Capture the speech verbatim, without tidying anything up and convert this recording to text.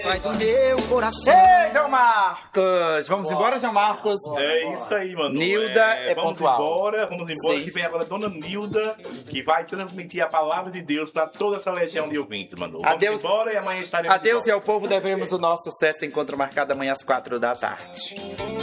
Sai do meu coração. Ei, João Marcos! Vamos Boa. embora, João Marcos? É isso aí, mano. Nilda é, é vamos pontual. embora, vamos embora. Sim. Que vem agora a dona Nilda, que vai transmitir a palavra de Deus pra toda essa legião de ouvintes, mano. Vamos Adeus. embora e amanhã estaremos Adeus e ao povo devemos o nosso sucesso. Encontro marcado amanhã às quatro da tarde.